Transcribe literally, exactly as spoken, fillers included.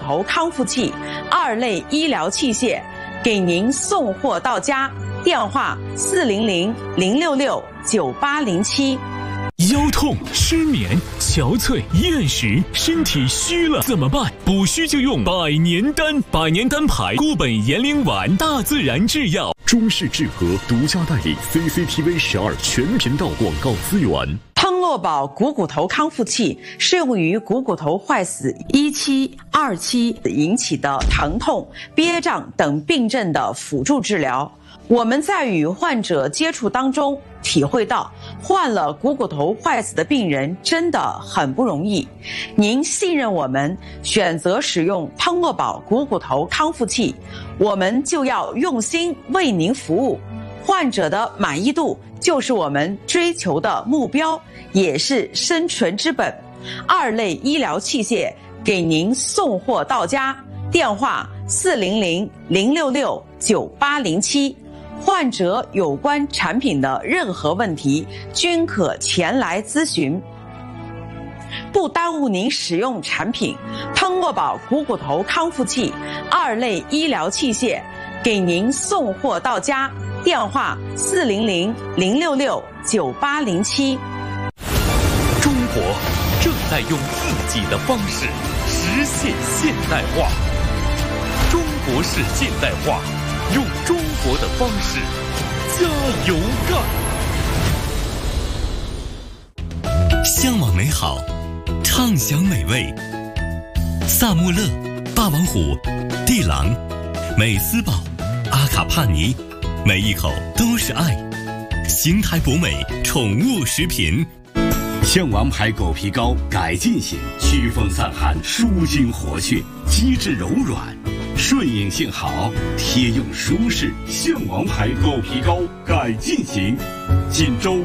头康复器、二类医疗器械，给您送货到家。电话四零零零六六九八零七。 腰痛、失眠、憔悴、厌食，身体虚了怎么办？补虚就用百年丹，百年丹牌固本延龄丸，大自然制药， 中式制和独家代理 C C T V 十二全频道广告资源。 汤诺宝股骨头康复器适用于股骨头坏死一期、二期引起的疼痛、憋胀等病症的辅助治疗。我们在与患者接触当中体会到，患了股骨头坏死的病人真的很不容易。您信任我们，选择使用汤诺宝股骨头康复器，我们就要用心为您服务。患者的满意度就是我们追求的目标，也是生存之本。二类医疗器械给您送货到家，电话四零零零六六九八零七。患者有关产品的任何问题均可前来咨询，不耽误您使用产品。汤诺宝股骨头康复器、二类医疗器械给您送货到家，电话四零零零六六九八零七。 中国正在用自己的方式实现现代化，中国式现代化，用中国的方式加油干！ 向往美好，畅享美味。萨穆勒、霸王虎、地狼、美斯堡、阿卡帕尼，每一口都是爱。邢台博美宠物食品。 象王牌狗皮膏改进型，祛风散寒，舒筋活血，机制柔软，顺应性好，贴用舒适。象王牌狗皮膏改进型，锦州